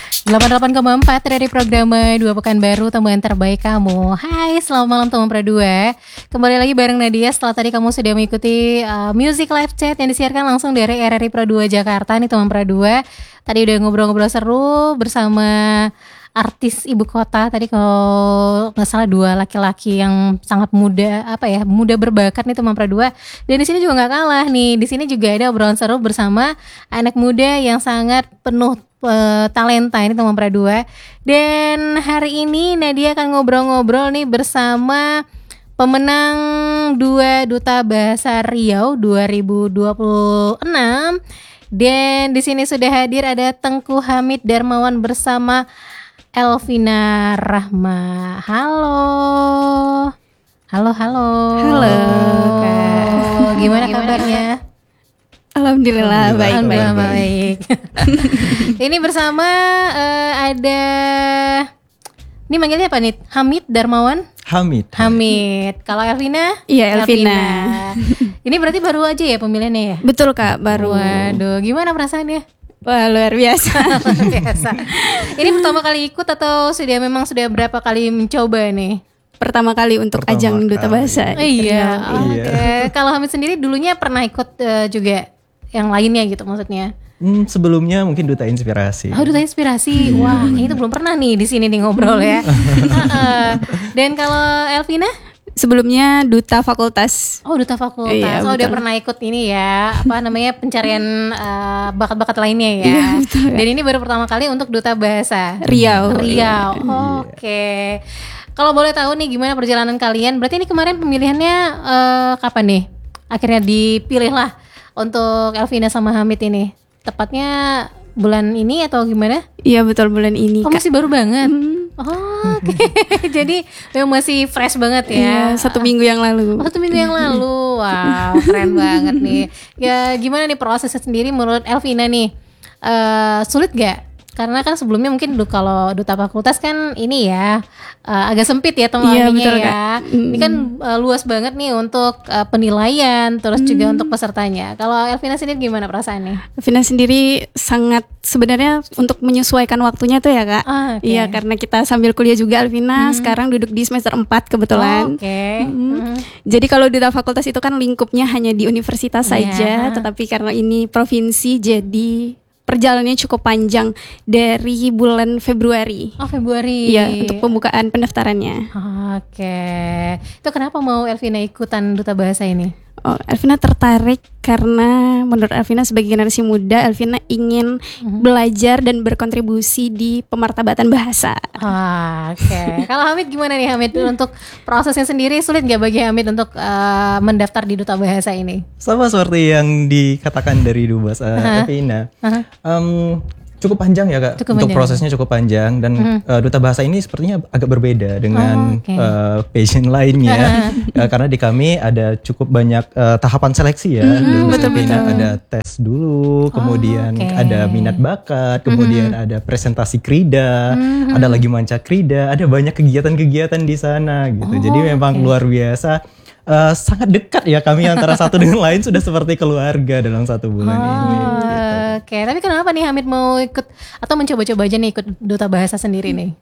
88,4 dari program Dua Pekan Baru, teman terbaik kamu. Hai, selamat malam teman Pradua. Kembali lagi bareng Nadia setelah tadi kamu sudah mengikuti Music Live Chat yang disiarkan langsung dari RRI Pradua Jakarta nih teman Pradua. Tadi udah ngobrol-ngobrol seru bersama artis ibu kota. Tadi kalau nggak salah dua laki-laki yang sangat muda, muda berbakat nih teman Pradua. Dan di sini juga nggak kalah nih. Di sini juga ada obrolan seru bersama anak muda yang sangat penuh talenta ini teman Pradua. Dan hari ini Nadia akan ngobrol-ngobrol nih bersama pemenang 2 Duta Bahasa Riau 2026. Dan di sini sudah hadir ada Tengku Hamid Darmawan bersama Elvina Rahma. Halo. Halo. Kak. Gimana kabarnya? Alhamdulillah baik. Ini bersama ada, ini manggilnya apa nih? Hamid Darmawan? Hamid. Kalau Elvina? Iya, Elvina. Ini berarti baru aja ya pemilihannya ya? Betul Kak, baru. Waduh, gimana perasaannya? Wah, luar biasa. Ini pertama kali ikut atau sudah berapa kali mencoba nih? Pertama kali untuk ajang Duta Bahasa. Iya. Oke. Kalau Hamid sendiri dulunya pernah ikut juga yang lainnya gitu maksudnya? Sebelumnya mungkin Duta Inspirasi. Oh, Duta Inspirasi. Wah, itu belum pernah nih di sini nih ngobrol ya. Dan kalau Elvina? Sebelumnya Duta Fakultas. Oh, Duta Fakultas. Iya, udah pernah ikut ini ya, pencarian bakat-bakat lainnya ya. Iya, betul, ya. Dan ini baru pertama kali untuk Duta Bahasa Riau. Oke. Kalau boleh tahu nih gimana perjalanan kalian? Berarti ini kemarin pemilihannya kapan nih? Akhirnya dipilih lah untuk Elvina sama Hamid ini. Tepatnya bulan ini atau gimana? Iya, betul, bulan ini. Oh, masih baru banget. Oke. Jadi memang masih fresh banget ya. Iya, 1 minggu yang lalu. 1 minggu yang lalu. Wow, keren banget nih. Ya, gimana nih prosesnya sendiri menurut Elvina nih? Sulit gak? Karena kan sebelumnya mungkin kalau Duta Fakultas kan ini ya agak sempit ya teman-temannya ya. Ini kan luas banget nih untuk penilaian, terus juga untuk pesertanya. Kalau Elvina sendiri gimana perasaannya? Elvina sendiri sangat sebenarnya untuk menyesuaikan waktunya tuh ya Kak. Okay. Iya, karena kita sambil kuliah juga Elvina sekarang duduk di semester 4 kebetulan. Jadi kalau Duta Fakultas itu kan lingkupnya hanya di universitas saja, tetapi karena ini provinsi jadi perjalanannya cukup panjang dari bulan Februari. Oh, Februari. Iya, untuk pembukaan pendaftarannya. Oke. Itu kenapa mau Elvina ikutan Duta Bahasa ini? Oh, Elvina tertarik karena menurut Elvina sebagai generasi muda, Elvina ingin belajar dan berkontribusi di pemartabatan bahasa. Oke. Kalau Hamid gimana nih Hamid? Untuk prosesnya sendiri sulit gak bagi Hamid untuk mendaftar di Duta Bahasa ini? Sama seperti yang dikatakan dari Dubas Elvina. Cukup panjang ya Kak, prosesnya cukup panjang dan Duta Bahasa ini sepertinya agak berbeda dengan passion lainnya. Karena di kami ada cukup banyak tahapan seleksi ya. Betul. Ada tes dulu, kemudian ada minat bakat, kemudian ada presentasi krida, ada lagi manca krida, ada banyak kegiatan-kegiatan di sana gitu. Jadi memang luar biasa. Sangat dekat ya kami antara satu dengan lain, sudah seperti keluarga dalam 1 bulan ini gitu. Oke, tapi kenapa nih Hamid mau ikut atau mencoba-coba aja nih ikut Duta Bahasa sendiri nih?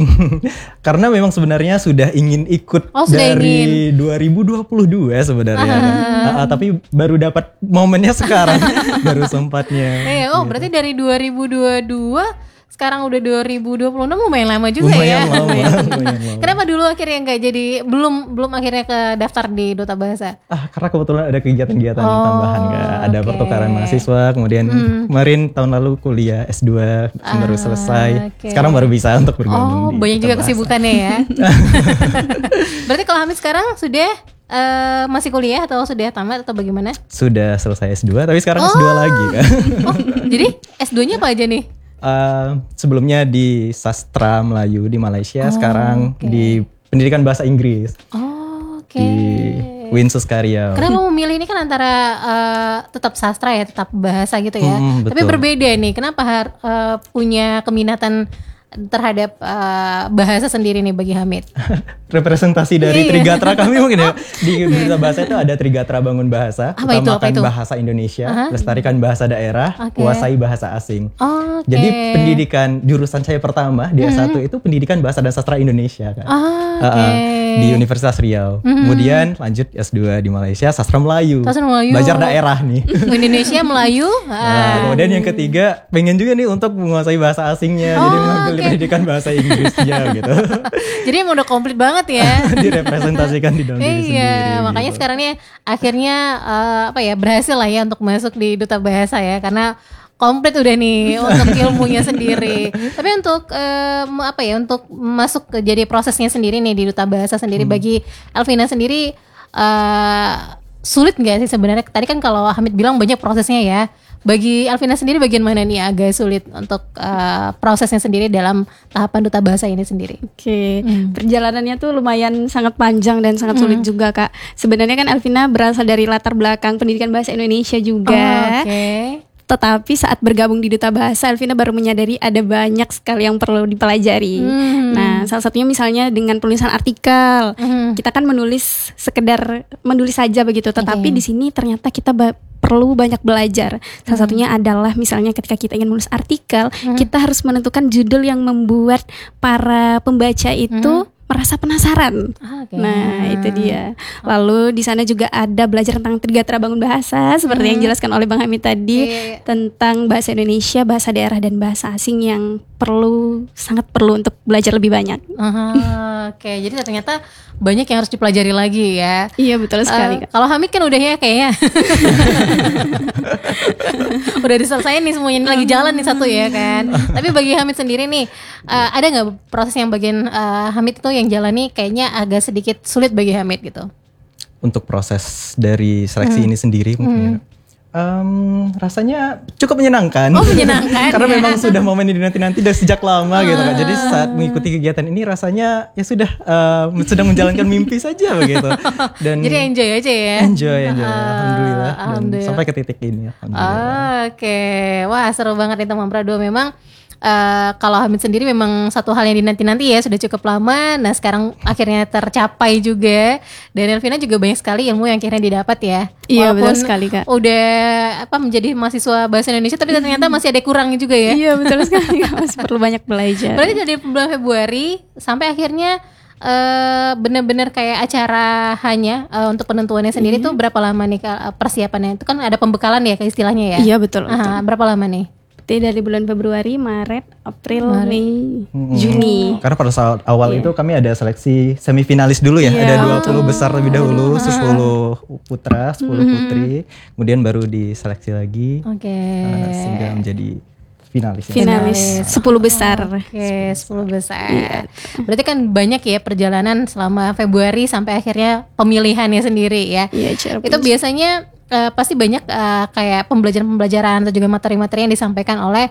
Karena memang sebenarnya sudah ingin ikut dari 2022 sebenarnya tapi baru dapat momennya sekarang. Baru sempatnya. Berarti dari 2022 sekarang udah 2026, lumayan lama juga ya. Lumayan lama. Kenapa dulu akhirnya nggak jadi belum akhirnya ke daftar di Duta Bahasa? Karena kebetulan ada kegiatan-kegiatan tambahan Kak. Ada pertukaran mahasiswa, kemudian kemarin tahun lalu kuliah S2 baru selesai. Sekarang baru bisa untuk bergabung di banyak Duta juga Bahasa. kesibukannya ya. Berarti kalau Hamid sekarang sudah masih kuliah atau sudah tamat atau bagaimana? Sudah selesai S2, tapi sekarang S2 lagi Kak. Jadi S2-nya apa aja nih? Sebelumnya di Sastra Melayu di Malaysia, sekarang di pendidikan bahasa Inggris di Winsus Karya. Kenapa memilih ini kan antara tetap sastra ya, tetap bahasa gitu ya, tapi betul. berbeda nih. Kenapa punya keminatan terhadap bahasa sendiri nih bagi Hamid? Representasi dari Trigatra kami mungkin ya. Di Duta Bahasa itu ada Trigatra Bangun Bahasa, utamakan bahasa Indonesia, lestarikan bahasa daerah, kuasai bahasa asing. Jadi pendidikan jurusan saya pertama di S1 itu pendidikan bahasa dan sastra Indonesia kan. Di Universitas Riau. Kemudian lanjut S2 di Malaysia, sastra Melayu. Belajar daerah nih. Indonesia Melayu. Kemudian yang ketiga pengen juga nih untuk menguasai bahasa asingnya. Jadi mengambil pendidikan bahasa Inggrisnya gitu. Jadi emang udah komplit banget ya. Direpresentasikan di dalam diri sendiri. Iya, makanya gitu. sekarang nih akhirnya berhasil lah ya untuk masuk di Duta Bahasa ya, karena komplit udah nih untuk ilmunya sendiri. Tapi untuk untuk masuk ke jadi prosesnya sendiri nih di Duta Bahasa sendiri, bagi Elvina sendiri sulit nggak sih sebenarnya? Tadi kan kalau Hamid bilang banyak prosesnya ya. Bagi Elvina sendiri bagian mana nih agak sulit untuk prosesnya sendiri dalam tahapan Duta Bahasa ini sendiri? Perjalanannya tuh lumayan sangat panjang dan sangat sulit juga Kak. Sebenarnya kan Elvina berasal dari latar belakang pendidikan bahasa Indonesia juga. Tetapi saat bergabung di Duta Bahasa, Elvina baru menyadari ada banyak sekali yang perlu dipelajari. Nah, salah satunya misalnya dengan penulisan artikel. Kita kan sekedar menulis saja begitu, tetapi di sini ternyata kita perlu banyak belajar. Salah satunya adalah misalnya ketika kita ingin menulis artikel, kita harus menentukan judul yang membuat para pembaca itu merasa penasaran. Nah, itu dia. Lalu di sana juga ada belajar tentang Trigatra Bangun Bahasa seperti yang dijelaskan oleh Bang Hamid tadi, tentang bahasa Indonesia, bahasa daerah dan bahasa asing yang sangat perlu untuk belajar lebih banyak. Jadi ternyata banyak yang harus dipelajari lagi ya. Iya, betul sekali Kak. Kalau Hamid kan udah ya kayaknya udah diselesain nih semuanya, ini lagi jalan nih satu ya kan. Tapi bagi Hamid sendiri nih, ada nggak proses yang bagian Hamid itu yang jalani kayaknya agak sedikit sulit bagi Hamid gitu? Untuk proses dari seleksi ini sendiri mungkin rasanya cukup menyenangkan. Menyenangkan. Karena memang sudah momen ini nanti dari sejak lama gitu kan. Jadi saat mengikuti kegiatan ini rasanya ya sudah sedang menjalankan mimpi saja begitu. Dan jadi enjoy aja ya. Enjoy. Alhamdulillah. Dan sampai ke titik ini. Wah, seru banget itu Mempra 2 memang. Kalau Hamid sendiri memang satu hal yang dinanti-nanti ya, sudah cukup lama. Nah sekarang akhirnya tercapai juga. Dan Elvina juga banyak sekali ilmu yang akhirnya didapat ya. Iya, betul sekali Kak. Udah menjadi mahasiswa bahasa Indonesia, tapi ternyata masih ada kurangnya juga ya. Iya, betul sekali Kak. Masih perlu banyak belajar. Berarti dari bulan Februari sampai akhirnya benar-benar kayak acara hanya untuk penentuannya sendiri tuh berapa lama nih persiapannya? Itu kan ada pembekalan ya istilahnya ya. Iya, betul. Berapa lama nih? Dari bulan Februari, Maret, April, Mei, Juni. Karena pada saat awal itu kami ada seleksi semifinalis dulu ya. Ada 20 besar lebih dahulu, 10 putra, 10 putri. Kemudian baru diseleksi lagi sehingga menjadi finalis 10 besar. 10 besar. Berarti kan banyak ya perjalanan selama Februari sampai akhirnya pemilihannya sendiri ya. Itu biasanya pasti banyak kayak pembelajaran atau juga materi-materi yang disampaikan oleh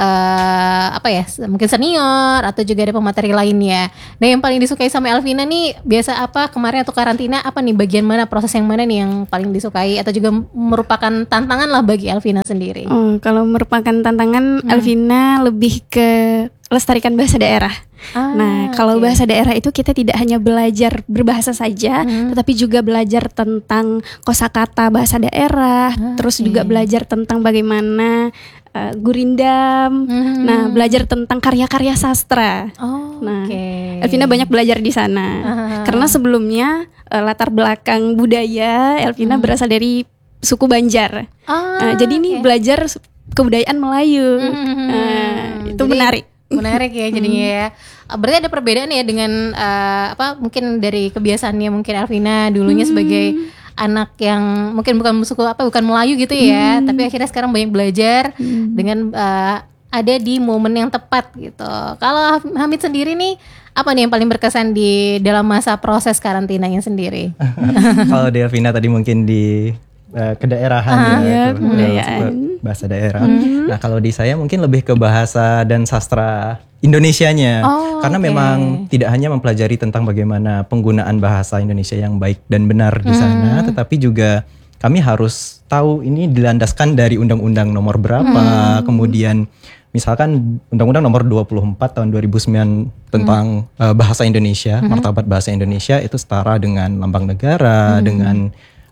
mungkin senior atau juga ada pemateri lainnya. Nah yang paling disukai sama Elvina nih biasa apa kemarin atau karantina, apa nih bagian mana, proses yang mana nih yang paling disukai atau juga merupakan tantangan lah bagi Elvina sendiri? Kalau merupakan tantangan, Elvina lebih ke lestarikan bahasa daerah. Nah, kalau bahasa daerah itu kita tidak hanya belajar berbahasa saja, tetapi juga belajar tentang kosakata bahasa daerah, terus juga belajar tentang bagaimana gurindam. Nah, belajar tentang karya-karya sastra. Elvina banyak belajar di sana. Karena sebelumnya latar belakang budaya Elvina berasal dari suku Banjar. Jadi ini belajar kebudayaan Melayu. Itu menarik. Menarik ya jadinya ya. Berarti ada perbedaan ya dengan mungkin dari kebiasaannya mungkin Elvina dulunya sebagai anak yang mungkin bukan Melayu gitu ya, tapi akhirnya sekarang banyak belajar dengan ada di momen yang tepat gitu. Kalau Hamid sendiri nih, apa nih yang paling berkesan di dalam masa proses karantinanya sendiri? Kalau di Elvina tadi mungkin di kedaerahan kebudayaan bahasa daerah. Nah kalau di saya mungkin lebih ke bahasa dan sastra Indonesianya, karena memang tidak hanya mempelajari tentang bagaimana penggunaan bahasa Indonesia yang baik dan benar di sana, tetapi juga kami harus tahu ini dilandaskan dari undang-undang nomor berapa, kemudian misalkan Undang-Undang Nomor 24 tahun 2009 tentang bahasa Indonesia, martabat bahasa Indonesia itu setara dengan lambang negara, dengan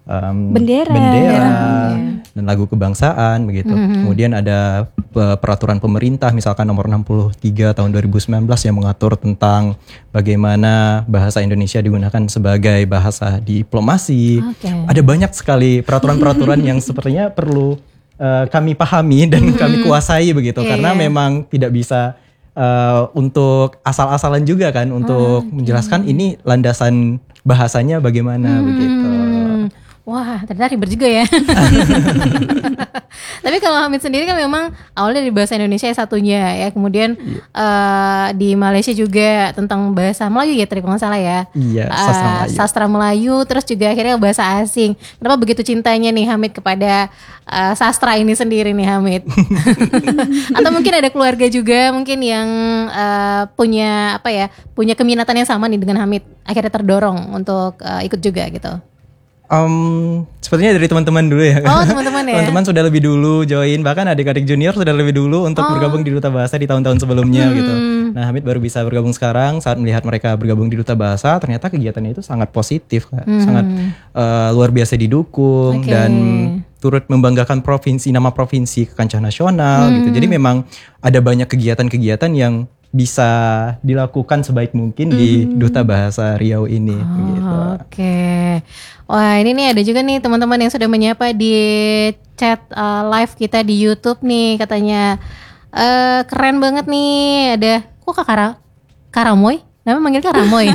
bendera dan lagu kebangsaan begitu. Kemudian ada peraturan pemerintah misalkan nomor 63 tahun 2019 yang mengatur tentang bagaimana bahasa Indonesia digunakan sebagai bahasa diplomasi. Ada banyak sekali peraturan-peraturan yang sepertinya perlu kami pahami dan kami kuasai begitu, karena memang tidak bisa untuk asal-asalan juga kan untuk menjelaskan ini landasan bahasanya bagaimana begitu. Wah, ternyata ribet juga ya. Tapi kalau Hamid sendiri kan memang awalnya dari bahasa Indonesia satunya ya, kemudian di Malaysia juga tentang bahasa Melayu ya, tadi kalau nggak salah ya. Iya, sastra Melayu, terus juga akhirnya bahasa asing. Kenapa begitu cintanya nih Hamid kepada sastra ini sendiri nih Hamid? Atau mungkin ada keluarga juga mungkin yang punya keminatan yang sama nih dengan Hamid, akhirnya terdorong untuk ikut juga gitu. Sepertinya dari teman-teman dulu ya. Oh, teman-teman ya. Teman-teman sudah lebih dulu join, bahkan adik-adik junior sudah lebih dulu untuk bergabung di Duta Bahasa di tahun-tahun sebelumnya gitu. Nah, Hamid baru bisa bergabung sekarang saat melihat mereka bergabung di Duta Bahasa, ternyata kegiatannya itu sangat positif, Kak. Sangat luar biasa didukung dan turut membanggakan nama provinsi ke kancah nasional gitu. Jadi memang ada banyak kegiatan-kegiatan yang bisa dilakukan sebaik mungkin di Duta Bahasa Riau ini gitu. Wah, ini nih ada juga nih teman-teman yang sudah menyapa di chat live kita di YouTube nih, katanya keren banget nih. Ada kok Karamoy? Namanya manggil Karamoy.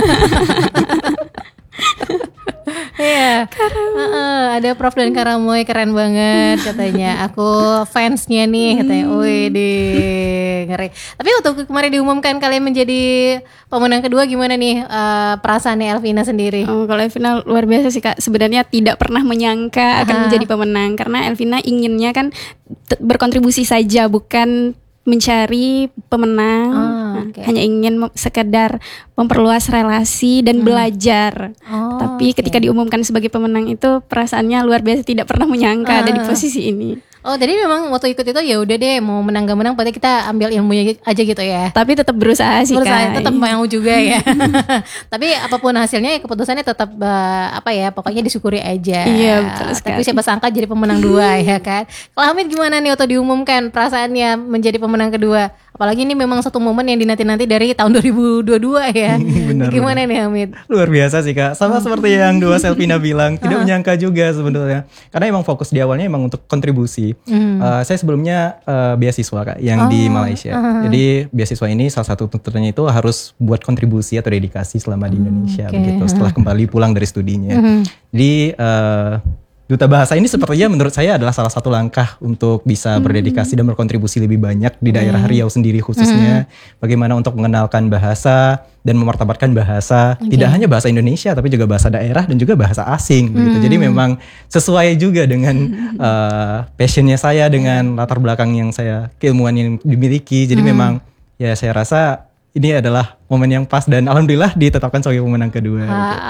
Iya, ada Prof dan Karamoy, keren banget katanya. Aku fansnya nih katanya. Wih, ngeri. Tapi waktu kemarin diumumkan kalian menjadi pemenang kedua, gimana nih perasaannya Elvina sendiri? Kalau Elvina luar biasa sih Kak. Sebenarnya tidak pernah menyangka akan menjadi pemenang, karena Elvina inginnya kan berkontribusi saja, bukan mencari pemenang. Hanya ingin sekedar memperluas relasi dan belajar. Tapi ketika diumumkan sebagai pemenang itu perasaannya luar biasa, tidak pernah menyangka ada di posisi ini. Oh, jadi memang waktu ikut itu ya udah deh, mau menang gak menang berarti kita ambil ilmunya aja gitu ya. Tapi tetap berusaha sih Kak. Tetap mau juga ya. Tapi apapun hasilnya ya keputusannya tetap pokoknya disyukuri aja. Iya, betul sekali. Tapi siapa sangka jadi pemenang dua ya kan. Kalau Hamid gimana nih waktu diumumkan perasaannya menjadi pemenang kedua? Apalagi ini memang satu momen yang dinanti-nanti dari tahun 2022 ya. Gimana nih Hamid? Luar biasa sih Kak. Sama seperti yang dua Elvina bilang, tidak menyangka juga sebenarnya. Karena emang fokus di awalnya emang untuk kontribusi. Saya sebelumnya beasiswa Kak yang di Malaysia. Jadi beasiswa ini salah satu tuntutannya itu harus buat kontribusi atau dedikasi selama di Indonesia begitu, setelah kembali pulang dari studinya. Jadi Duta Bahasa ini sepertinya menurut saya adalah salah satu langkah untuk bisa berdedikasi dan berkontribusi lebih banyak di daerah Riau sendiri khususnya. Bagaimana untuk mengenalkan bahasa dan memartabatkan bahasa, tidak hanya bahasa Indonesia tapi juga bahasa daerah dan juga bahasa asing begitu. Jadi memang sesuai juga dengan passionnya saya, dengan latar belakang yang saya, keilmuan yang dimiliki. Jadi memang ya saya rasa ini adalah momen yang pas dan alhamdulillah ditetapkan sebagai pemenang kedua.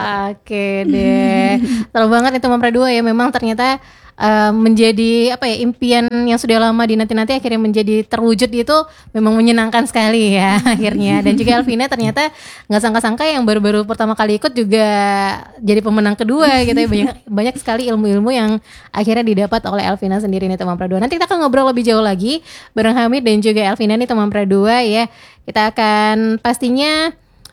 Oke deh. Seru banget itu Mempra 2 ya, memang ternyata menjadi impian yang sudah lama dinanti-nanti akhirnya menjadi terwujud, itu memang menyenangkan sekali ya akhirnya. Dan juga Elvina ternyata nggak sangka-sangka yang baru-baru pertama kali ikut juga jadi pemenang kedua gitu ya. Banyak sekali ilmu-ilmu yang akhirnya didapat oleh Elvina sendiri nih teman Mempra 2. Nanti kita akan ngobrol lebih jauh lagi bareng Hamid dan juga Elvina nih teman Mempra 2 ya. Kita akan pastinya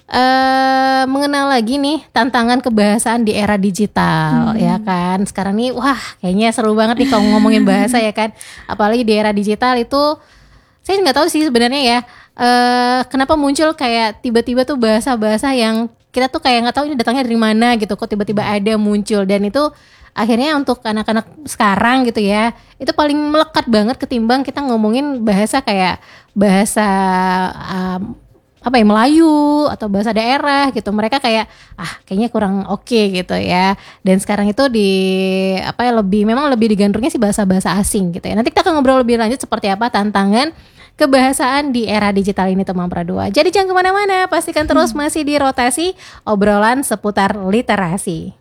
mengenal lagi nih tantangan kebahasaan di era digital ya kan. Sekarang nih wah kayaknya seru banget nih kalau ngomongin bahasa ya kan. Apalagi di era digital itu saya nggak tahu sih sebenarnya ya kenapa muncul kayak tiba-tiba tuh bahasa-bahasa yang kita tuh kayak nggak tahu ini datangnya dari mana gitu, kok tiba-tiba ada muncul. Dan itu akhirnya untuk anak-anak sekarang gitu ya, itu paling melekat banget ketimbang kita ngomongin bahasa kayak bahasa Melayu atau bahasa daerah gitu. Mereka kayak kayaknya kurang oke gitu ya. Dan sekarang itu memang lebih digandrungnya sih bahasa-bahasa asing gitu ya. Nanti kita akan ngobrol lebih lanjut seperti apa tantangan kebahasaan di era digital ini teman Mempra 2. Jadi jangan kemana-mana, pastikan terus masih di Rotasi, obrolan seputar literasi.